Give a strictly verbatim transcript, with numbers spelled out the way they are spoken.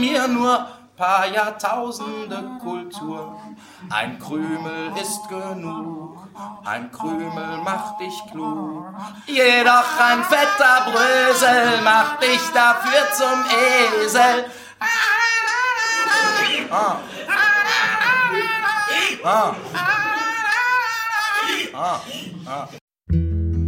mir nur paar Jahrtausende Kultur. Ein Krümel ist genug, ein Krümel macht dich klug. Jedoch ein fetter Brösel macht dich dafür zum Esel. Ah. Ah. Ah. Ah.